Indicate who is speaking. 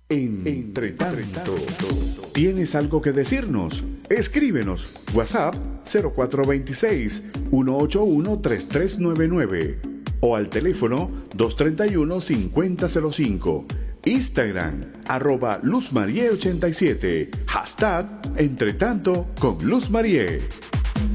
Speaker 1: Entre tanto, ¿tienes algo que decirnos? Escríbenos WhatsApp 0426-181-3399 o al teléfono 231-5005. Instagram @LuzMarie87. Hashtag Entretanto con Luz Marie.